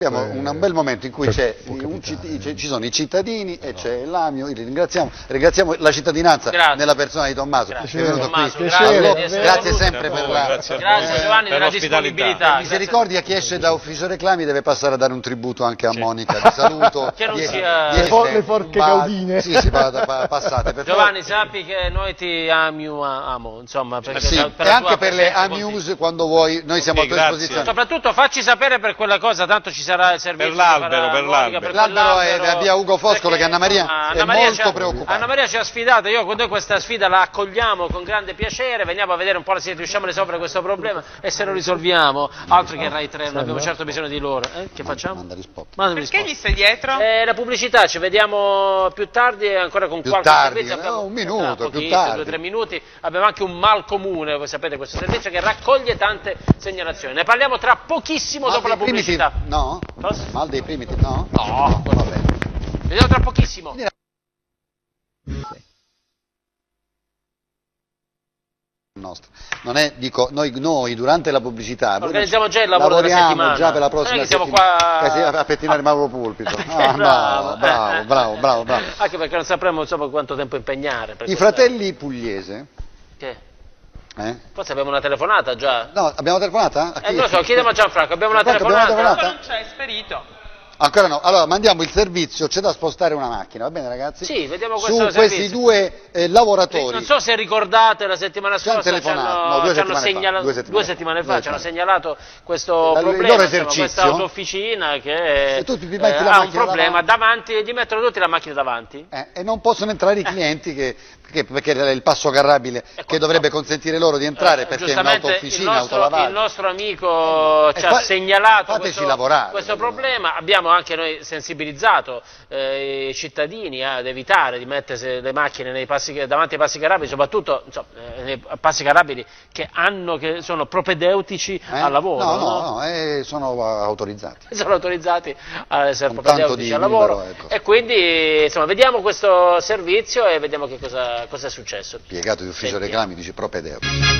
Abbiamo un bel momento in cui ci sono i cittadini e c'è l'Amio, ringraziamo la cittadinanza nella persona di Tommaso che è venuto qui. Grazie sempre per la grazie Giovanni per la disponibilità. Mi si ricordi a chi esce da ufficio reclami deve passare a dare un tributo anche a Monica di saluto. Che non sia le forche caudine. Sì, passate per Giovanni, sappi che noi ti amo, insomma, perché e anche per le Amuse quando vuoi, noi siamo a tua disposizione. Soprattutto facci sapere per quella cosa, tanto ci sarà il servizio per l'albero è via Ugo Foscolo che Anna Maria è molto preoccupata. Anna Maria ci ha sfidato, noi questa sfida la accogliamo con grande piacere, veniamo a vedere un po' se riusciamo a risolvere questo problema e se lo risolviamo, altro che Rai 3, non abbiamo certo bisogno di loro. Che facciamo? Perché gli stai dietro? La pubblicità, ci vediamo più tardi ancora con qualche servizio. Abbiamo un minuto, più tardi. 2 o 3 minuti, abbiamo anche un mal comune, voi sapete, questo servizio che raccoglie tante segnalazioni. Ne parliamo tra pochissimo dopo la pubblicità. No? Mal dei primiti, no? No, va bene. Vediamo tra pochissimo. Non è, dico, noi durante la pubblicità organizziamo già il lavoro della settimana. Già per la prossima settimana a pettinare il Mauro Pulpito. Bravo. Anche perché non sapremo insomma quanto tempo impegnare. I fratelli Pugliese. Che? Forse abbiamo una telefonata già. No, abbiamo telefonata? Non lo so, chiediamo a Gianfranco, abbiamo una telefonata? Non c'è, spedito. Ancora no, allora mandiamo il servizio, c'è da spostare una macchina, va bene ragazzi? Sì, vediamo questo su questi due lavoratori. Non so se ricordate la settimana scorsa due settimane fa ci hanno segnalato questo problema, questa autofficina che ha un problema davanti, gli mettono tutti la macchina davanti. E non possono entrare i clienti perché il passo carrabile che dovrebbe consentire loro di entrare perché è un'autofficina, autolavaggio. Il nostro amico ci ha segnalato questo problema, abbiamo anche noi sensibilizzato i cittadini ad evitare di mettere le macchine davanti ai passi carabili, soprattutto nei passi carabili che sono propedeutici al lavoro. No, sono autorizzati. Sono autorizzati a essere propedeutici al lavoro e quindi insomma vediamo questo servizio e vediamo che cosa è successo. Piegato di ufficio reclami dice propedeutico.